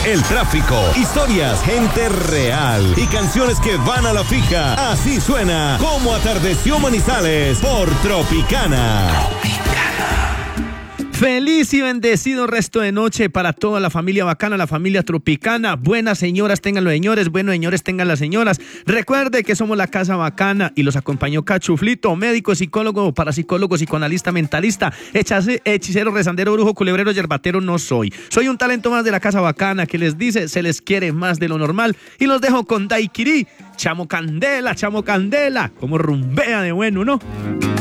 el tráfico, historias, gente real y canciones que van a la fija. Así suena Como Atardeció Manizales por Tropicana. Feliz y bendecido resto de noche para toda la familia bacana, la familia Tropicana. Buenas señoras tengan los señores, buenos señores tengan las señoras. Recuerde que somos la Casa Bacana y los acompañó Cachuflito, médico, psicólogo, parapsicólogo, psicoanalista, mentalista, hechicero, rezandero, brujo, culebrero, yerbatero no soy. Soy un talento más de la Casa Bacana que les dice, se les quiere más de lo normal. Y los dejo con Daiquiri, Chamo Candela, como rumbea de bueno, ¿no?